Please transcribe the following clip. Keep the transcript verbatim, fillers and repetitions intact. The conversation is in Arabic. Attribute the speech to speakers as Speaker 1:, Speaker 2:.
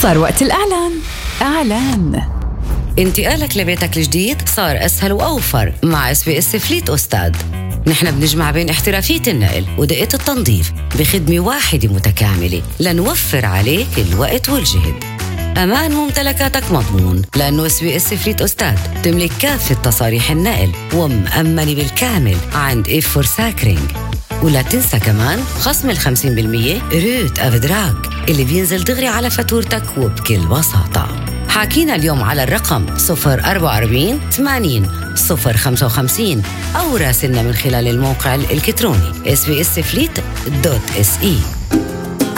Speaker 1: صار وقت الإعلان. إعلان
Speaker 2: انتقالك لبيتك الجديد صار أسهل وأوفر مع اس بي اس فليت أستاذ. نحن بنجمع بين احترافية النقل ودقة التنظيف بخدمة واحدة متكاملة لنوفر عليك الوقت والجهد. أمان ممتلكاتك مضمون لأنه اس بي اس فليت أستاذ تملك كافة تصاريح النقل ومأمنة بالكامل عند إف فور ساكرينج. ولا تنسى كمان خصم الخمسين بالمية روت أفدراك اللي بينزل دغري على فاتورتك وبكل بساطة. حاكينا اليوم على الرقم صفر أربعة أربعين ثمانين صفر خمسة وخمسين أو راسلنا من خلال الموقع الإلكتروني اس بي اس فليت دوت اس اي.